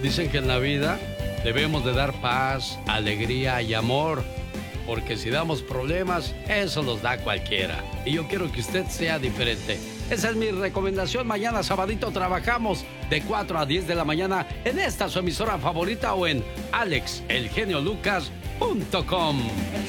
Dicen que en la vida debemos de dar paz, alegría y amor, porque si damos problemas, eso los da cualquiera. Y yo quiero que usted sea diferente. Esa es mi recomendación. Mañana sabadito trabajamos de 4 a 10 de la mañana en esta su emisora favorita o en alexelgeniolucas.com.